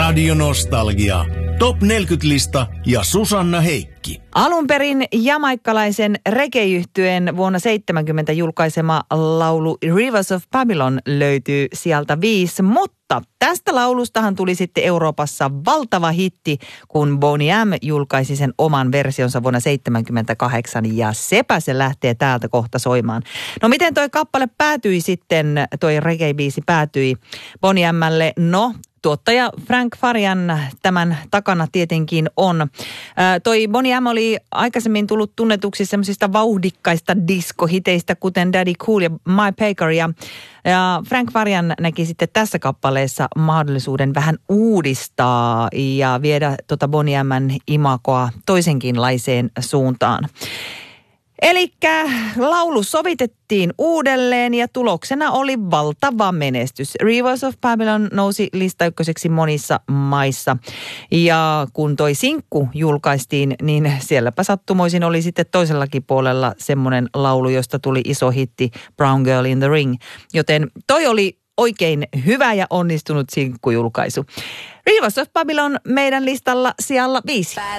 Radio Nostalgia. Top 40-lista ja Susanna Heikki. Alun perin jamaikkalaisen reggae-yhtyeen vuonna 70 julkaisema laulu Rivers of Babylon löytyy sieltä 5, mutta tästä laulustahan tuli sitten Euroopassa valtava hitti, kun Boney M julkaisi sen oman versionsa vuonna 78 ja sepä se lähtee täältä kohta soimaan. No miten toi kappale päätyi sitten, toi reggae-biisi päätyi Boney M:lle? No, tuottaja Frank Farian tämän takana tietenkin on. Toi Boney M oli aikaisemmin tullut tunnetuksi semmoisista vauhdikkaista diskohiteistä, kuten Daddy Cool ja My Baker. Ja Frank Farian näki sitten tässä kappaleessa mahdollisuuden vähän uudistaa ja viedä tota Boney M:n imagoa toisenkinlaiseen suuntaan. Elikkä laulu sovitettiin uudelleen ja tuloksena oli valtava menestys. Rivers of Babylon nousi listaykköseksi monissa maissa. Ja kun toi sinkku julkaistiin, niin sielläpä sattumoisin oli sitten toisellakin puolella semmoinen laulu, josta tuli iso hitti Brown Girl in the Ring. Joten toi oli oikein hyvä ja onnistunut sinkkujulkaisu. Rivers of Babylon meidän listalla sijalla 5.